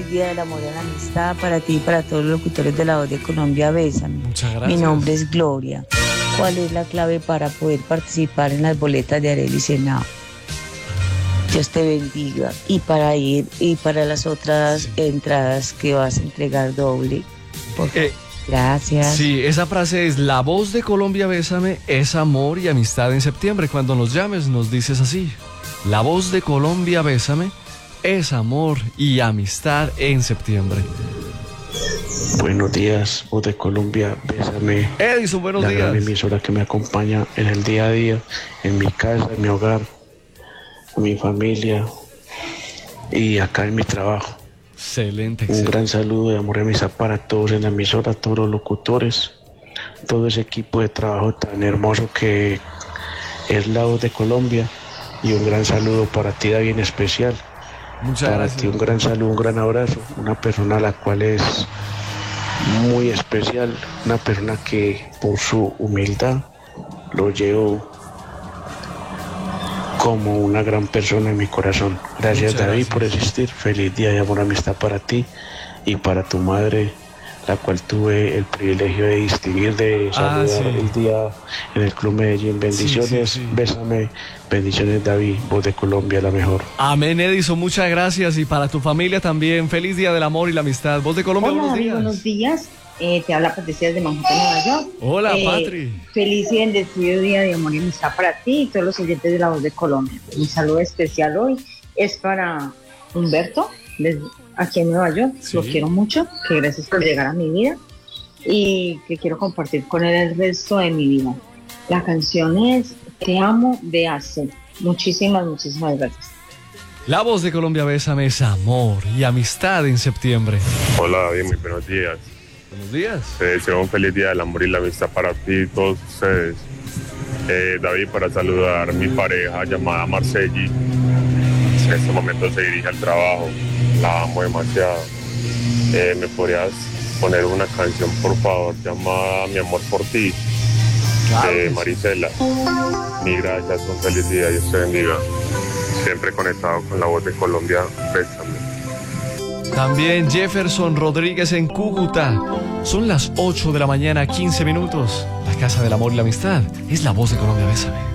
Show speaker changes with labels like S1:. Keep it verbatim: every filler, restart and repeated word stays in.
S1: feliz Día del Amor y la Amistad para ti y para todos los locutores de La Voz de Colombia. Bésame.
S2: Muchas gracias.
S1: Mi nombre es Gloria. ¿Cuál es la clave para poder participar en las boletas de Arely Senao? Dios te bendiga. Y para ir, y para las otras sí. entradas que vas a entregar doble. Por favor. Eh. Gracias.
S2: Sí, esa frase es: La Voz de Colombia, bésame, es amor y amistad en septiembre. Cuando nos llames nos dices así: La Voz de Colombia, bésame, es amor y amistad en septiembre.
S3: Buenos días, Voz de Colombia, bésame.
S2: Edison, buenos
S3: la
S2: días.
S3: La gran emisora que me acompaña en el día a día, en mi casa, en mi hogar, en mi familia y acá en mi trabajo.
S2: Excelente,
S3: Un
S2: excelente.
S3: gran saludo de amor y amistad para todos en la emisora, todos los locutores, todo ese equipo de trabajo tan hermoso que es La Voz de Colombia, y un gran saludo para ti, David, en especial.
S2: Muchas
S3: para
S2: gracias.
S3: ti un gran saludo, un gran abrazo, una persona a la cual es muy especial, una persona que por su humildad lo llevo como una gran persona en mi corazón. Gracias,
S2: Muchas
S3: David,
S2: gracias.
S3: por existir. Feliz día de amor y amistad para ti y para tu madre, la cual tuve el privilegio de distinguir, de saludar
S2: Ah, sí.
S3: el día en el Club Medellín. Bendiciones,
S2: Sí, sí, sí.
S3: bésame, bendiciones, David, Voz de Colombia, la mejor.
S2: Amén, Edison, muchas gracias. Y para tu familia también, feliz Día del Amor y la Amistad. Voz de Colombia,
S4: Hola,
S2: buenos
S4: David,
S2: días.
S4: buenos días. Eh, te habla Patricia desde Manhattan, Nueva York.
S2: Hola,
S4: Eh,
S2: Patri.
S4: Feliz y bendecido Día de Amor y Amistad para ti y todos los oyentes de La Voz de Colombia. Mi saludo especial hoy es para Humberto, desde aquí en Nueva York.
S2: Sí.
S4: Lo quiero mucho, que gracias por llegar a mi vida y que quiero compartir con él el resto de mi vida. La canción es Te amo de Ace. Muchísimas, muchísimas gracias.
S2: La Voz de Colombia, bésame, es amor y amistad en septiembre.
S5: Hola, David, muy buenos días.
S2: Buenos días.
S5: Te deseo un feliz día del amor y la amistad para ti y todos ustedes. Eh, David, para saludar a mi pareja llamada Marcelli. En este momento se dirige al trabajo. La amo demasiado. Eh, ¿Me podrías poner una canción, por favor, llamada Mi amor por ti?
S2: Claro
S5: De
S2: que sí.
S5: Marisela. Mil gracias, un feliz día, Dios te bendiga. Siempre conectado con La Voz de Colombia, bésame.
S2: También Jefferson Rodríguez en Cúcuta. Son las ocho de la mañana, quince minutos. La Casa del Amor y la Amistad es La Voz de Colombia, bésame.